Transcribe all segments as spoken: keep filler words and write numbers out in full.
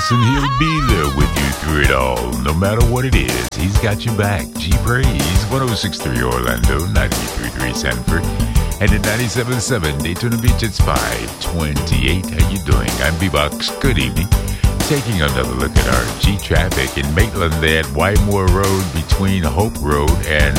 Listen, he'll be there with you through it all, no matter what it is. He's got your back. G-Praise, one oh six point three Orlando, ninety-three point three Sanford, and at ninety-seven point seven Daytona Beach, it's five twenty-eight. How you doing? I'm B-Box. Good evening. Taking another look at our G-Traffic in Maitland there at Wymore Road between Hope Road and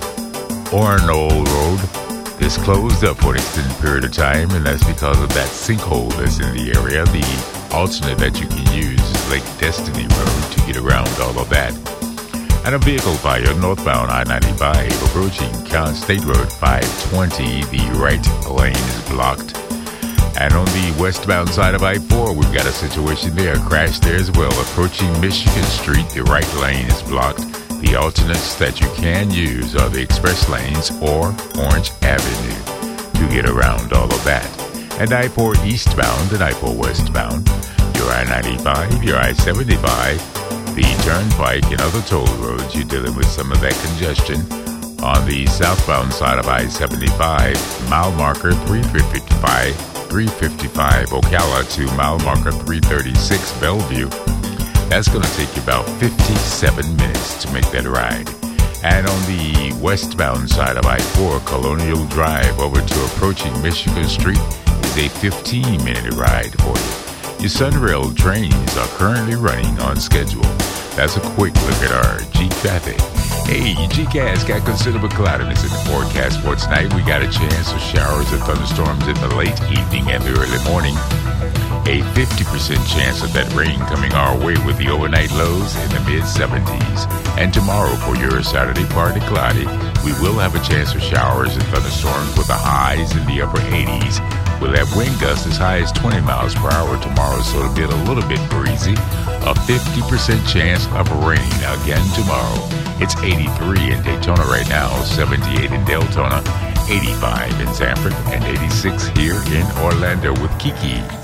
Orono Road. This closed up for an extended period of time, and that's because of that sinkhole that's in the area. The alternate that you can use is Lake Destiny Road to get around all of that. And a vehicle fire northbound I ninety-five approaching Count State Road five twenty. The right lane is blocked. And on the westbound side of I four, we've got a situation there. A crash there as well. Approaching Michigan Street, the right lane is blocked. The alternates that you can use are the express lanes or Orange Avenue to get around all of that. And I four eastbound and I four westbound, your I ninety-five, your I seventy-five, the Turnpike and other toll roads, you're dealing with some of that congestion. On the southbound side of I seventy-five, mile marker three fifty-five, three fifty-five Ocala to mile marker three thirty-six Bellevue. That's going to take you about fifty-seven minutes to make that ride. And on the westbound side of I four, Colonial Drive over to approaching Michigan Street is a fifteen minute ride for you. Your Sunrail trains are currently running on schedule. That's a quick look at our G-Traffic. Hey, G-Cast got considerable cloudiness in the forecast for tonight. We got a chance of showers and thunderstorms in the late evening and the early morning. A fifty percent chance of that rain coming our way with the overnight lows in the mid seventies. And tomorrow for your Saturday partly cloudy, we will have a chance of showers and thunderstorms with the highs in the upper eighties. We'll have wind gusts as high as twenty miles per hour tomorrow, so it'll be a little bit breezy. A fifty percent chance of rain again tomorrow. It's eighty-three in Daytona right now, seventy-eight in Deltona, eighty-five in Sanford, and eighty-six here in Orlando with Kiki.